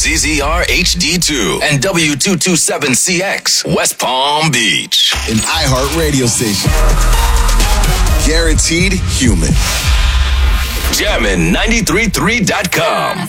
WZZR HD2 and W227CX, West Palm Beach. An iHeart radio station. Guaranteed human. Jammin' 93.3.com.